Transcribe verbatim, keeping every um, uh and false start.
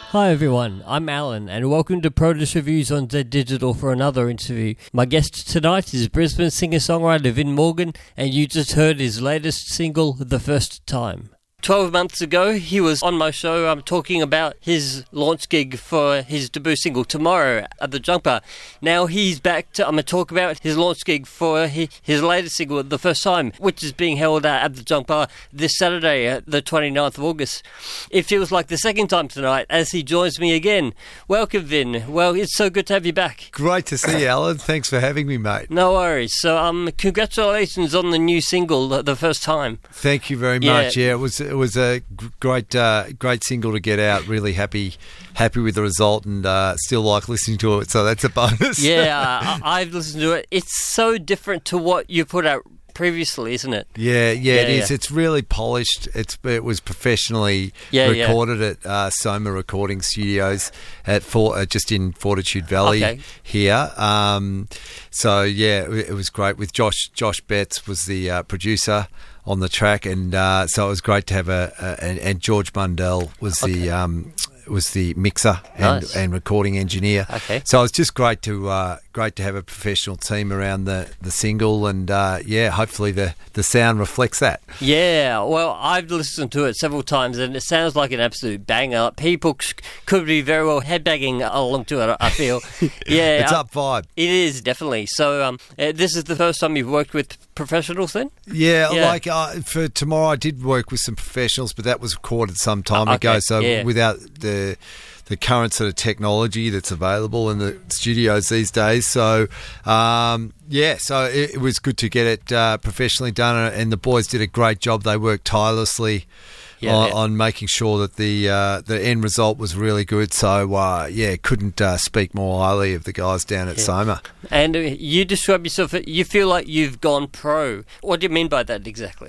Hi everyone, I'm Alan and welcome to Produce Reviews on Z Digital for another interview. My guest tonight is Brisbane singer-songwriter Vin Morgan, and you just heard his latest single, The First Time. Twelve months ago, he was on my show um, talking about his launch gig for his debut single, Tomorrow, at the Junk Bar. Now he's back to, I'm going to talk about his launch gig for his, his latest single, The First Time, which is being held uh, at the Junk Bar this Saturday, uh, the twenty-ninth of August. It feels like the second time tonight as he joins me again. Welcome, Vin. Well, it's so good to have you back. Great to see you, Alan. Thanks for having me, mate. No worries. So, um, congratulations on the new single, The, the First Time. Thank you very much. Yeah, yeah it was... It was a great, uh, great single to get out. Really happy, happy with the result, and uh, still like listening to it. So that's a bonus. Yeah, I, I've listened to it. It's so different to what you put out previously, isn't it? Yeah, yeah, yeah it is. Yeah. It's really polished. It's it was professionally yeah, recorded yeah. at uh, Soma Recording Studios at for, uh, just in Fortitude Valley okay. here. Um, so yeah, it, it was great. With Josh, Josh Betts was the uh, producer on the track, and uh, so it was great to have a, a and, and George Mundell was okay. the um, was the mixer and, nice. and recording engineer. Okay. So it was just great to uh, great to have a professional team around the, the single, and uh, yeah, hopefully the, the sound reflects that. Yeah, well, I've listened to it several times, and it sounds like an absolute banger. People c- could be very well headbanging along to it, I feel. Yeah, it's uh, up vibe. It is, definitely. So um, uh, this is the first time you've worked with professionals then? Yeah, yeah. like uh, for Tomorrow I did work with some professionals, but that was recorded some time uh, okay. ago, so yeah. without the the current sort of technology that's available in the studios these days. So, um, yeah, so it, it was good to get it uh, professionally done, and the boys did a great job. They worked tirelessly yeah, on, yeah. on making sure that the uh, the end result was really good. So, uh, yeah, couldn't uh, speak more highly of the guys down at yeah. Soma. And uh, you describe yourself, you feel like you've gone pro. What do you mean by that exactly?